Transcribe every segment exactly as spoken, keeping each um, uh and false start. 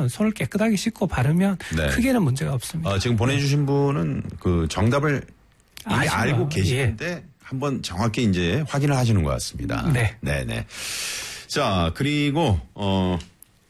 경우에는 손을 깨끗하게 씻고 바르면 네. 크게는 문제가 없습니다. 어, 지금 보내주신 분은 그 정답을 이미 아시구나. 알고 계시는데 예. 한번 정확히 이제 확인을 하시는 것 같습니다. 네. 네네. 자, 그리고, 어,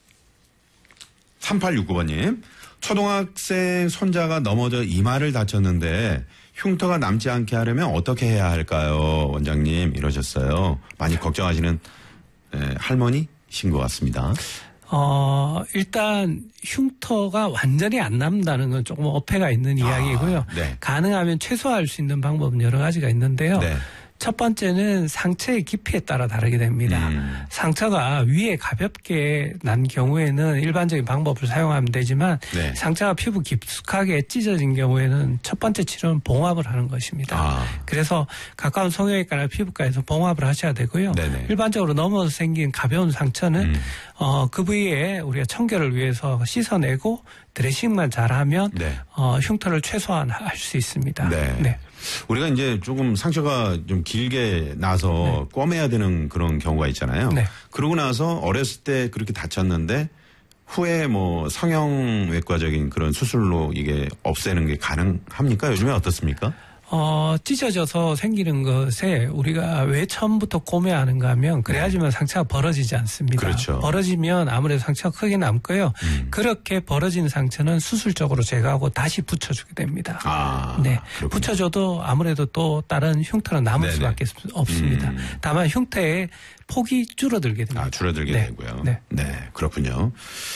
삼팔육구 번님. 초등학생 손자가 넘어져 이마를 다쳤는데 흉터가 남지 않게 하려면 어떻게 해야 할까요? 원장님, 이러셨어요. 많이 걱정하시는 에, 할머니신 것 같습니다. 어, 일단 흉터가 완전히 안 남는다는 건 조금 어폐가 있는 이야기고요. 아, 네. 가능하면 최소화할 수 있는 방법은 여러 가지가 있는데요. 네. 첫 번째는 상처의 깊이에 따라 다르게 됩니다. 음. 상처가 위에 가볍게 난 경우에는 일반적인 방법을 사용하면 되지만 네. 상처가 피부 깊숙하게 찢어진 경우에는 첫 번째 치료는 봉합을 하는 것입니다. 아. 그래서 가까운 성형외과나 피부과에서 봉합을 하셔야 되고요. 네네. 일반적으로 넘어서 생긴 가벼운 상처는 음. 어, 그 부위에 우리가 청결을 위해서 씻어내고 드레싱만 잘하면 네. 어, 흉터를 최소화할 수 있습니다. 네. 네. 우리가 이제 조금 상처가 좀 길게 나서 네. 꿰매야 되는 그런 경우가 있잖아요. 네. 그러고 나서 어렸을 때 그렇게 다쳤는데 후에 뭐 성형외과적인 그런 수술로 이게 없애는 게 가능합니까? 요즘에 어떻습니까? 어, 찢어져서 생기는 것에 우리가 왜 처음부터 꿰매하는가 하면 그래야지만 상처가 벌어지지 않습니다. 그렇죠. 벌어지면 아무래도 상처가 크게 남고요. 음. 그렇게 벌어진 상처는 수술적으로 제거하고 다시 붙여주게 됩니다. 아, 네, 그렇군요. 붙여줘도 아무래도 또 다른 흉터는 남을 네네. 수밖에 없습니다. 음. 다만 흉터의 폭이 줄어들게 됩니다. 아, 줄어들게 네. 되고요. 네. 네, 그렇군요.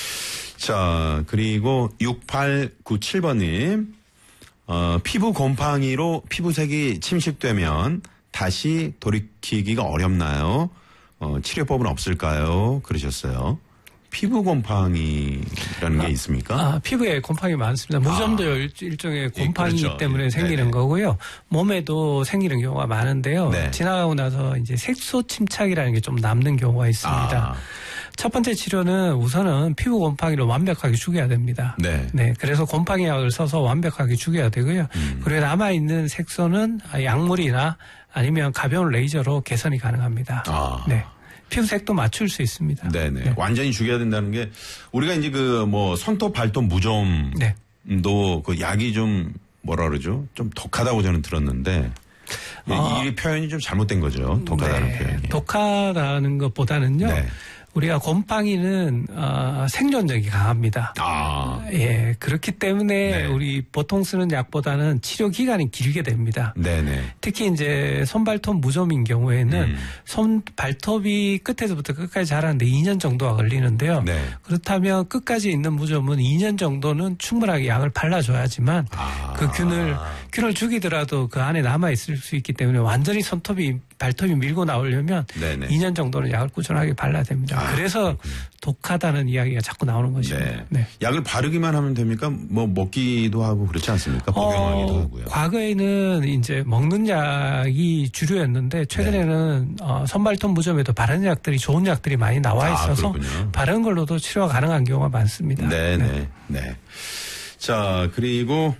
자, 그리고 육팔구칠 번님. 어, 피부 곰팡이로 피부색이 침식되면 다시 돌이키기가 어렵나요? 어, 치료법은 없을까요? 그러셨어요. 피부 곰팡이라는 아, 게 있습니까? 아, 피부에 곰팡이 많습니다. 무좀도 아, 일종의 곰팡이 예, 그렇죠. 때문에 예, 생기는 네네. 거고요. 몸에도 생기는 경우가 많은데요. 네. 지나가고 나서 이제 색소 침착이라는 게 좀 남는 경우가 있습니다. 아. 첫 번째 치료는 우선은 피부 곰팡이를 완벽하게 죽여야 됩니다. 네. 네. 그래서 곰팡이 약을 써서 완벽하게 죽여야 되고요. 음. 그리고 남아있는 색소는 약물이나 아니면 가벼운 레이저로 개선이 가능합니다. 아. 네. 피부색도 맞출 수 있습니다. 네네. 네. 완전히 죽여야 된다는 게 우리가 이제 그 뭐 손톱, 발톱, 무좀도 네. 그 약이 좀 뭐라 그러죠? 좀 독하다고 저는 들었는데 아. 이 표현이 좀 잘못된 거죠. 독하다는 네. 표현이. 독하다는 것보다는요. 네. 우리가 곰팡이는 어, 생존력이 강합니다. 아. 예, 그렇기 때문에 네. 우리 보통 쓰는 약보다는 치료 기간이 길게 됩니다. 네네. 특히 이제 손발톱 무좀인 경우에는 음. 손 발톱이 끝에서부터 끝까지 자라는데 이 년 정도가 걸리는데요. 네. 그렇다면 끝까지 있는 무좀은 이 년 정도는 충분하게 약을 발라줘야지만 아. 그 균을 균을 죽이더라도 그 안에 남아 있을 수 있기 때문에 완전히 손톱이 발톱이 밀고 나오려면 네네. 이 년 정도는 약을 꾸준하게 발라야 됩니다. 아, 그래서 그렇군요. 독하다는 이야기가 자꾸 나오는 것입니다. 네. 네. 약을 바르기만 하면 됩니까? 뭐 먹기도 하고 그렇지 않습니까? 복용하기도 어, 하고요. 과거에는 이제 먹는 약이 주류였는데 최근에는 네. 어, 손발톱 무좀에도 바르는 약들이 좋은 약들이 많이 나와 있어서 아, 바르는 걸로도 치료가 가능한 경우가 많습니다. 네네. 네. 네. 자, 그리고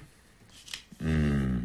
음,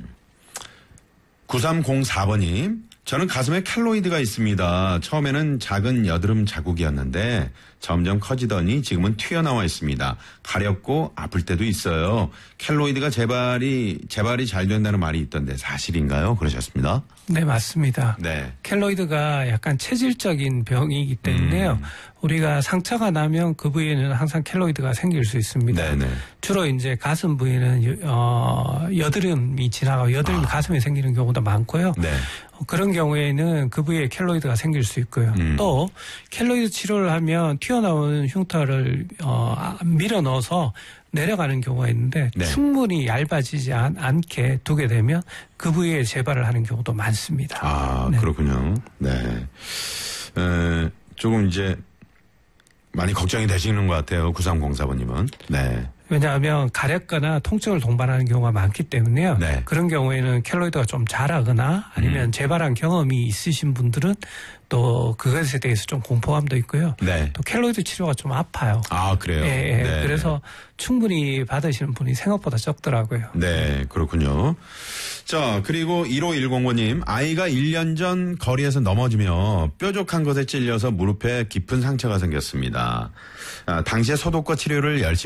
구삼공사 번님. 저는 가슴에 켈로이드가 있습니다. 처음에는 작은 여드름 자국이었는데 점점 커지더니 지금은 튀어나와 있습니다. 가렵고 아플 때도 있어요. 켈로이드가 재발이 재발이 잘 된다는 말이 있던데 사실인가요? 그러셨습니다. 네, 맞습니다. 네. 켈로이드가 약간 체질적인 병이기 때문에요. 음. 우리가 상처가 나면 그 부위에는 항상 켈로이드가 생길 수 있습니다. 네네. 주로 이제 가슴 부위는 어, 여드름이 지나가고 여드름이 아. 가슴에 생기는 경우도 많고요. 네. 그런 경우에는 그 부위에 켈로이드가 생길 수 있고요. 음. 또 켈로이드 치료를 하면 튀어나오는 흉터를 어, 밀어 넣어서 내려가는 경우가 있는데 네. 충분히 얇아지지 않, 않게 두게 되면 그 부위에 재발을 하는 경우도 많습니다. 아, 네. 그렇군요. 네. 에, 조금 이제 많이 걱정이 되시는 것 같아요. 구삼공사 번님은. 네. 왜냐하면 가렵거나 통증을 동반하는 경우가 많기 때문에요. 네. 그런 경우에는 켈로이드가 좀 자라거나 아니면 음. 재발한 경험이 있으신 분들은 또 그것에 대해서 좀 공포감도 있고요. 네. 또 켈로이드 치료가 좀 아파요. 아, 그래요? 예, 예. 네. 그래서 충분히 받으시는 분이 생각보다 적더라고요. 네, 그렇군요. 자, 그리고 일오일공 번님, 아이가 일 년 전 거리에서 넘어지며 뾰족한 것에 찔려서 무릎에 깊은 상처가 생겼습니다. 아, 당시에 소독과 치료를 열심히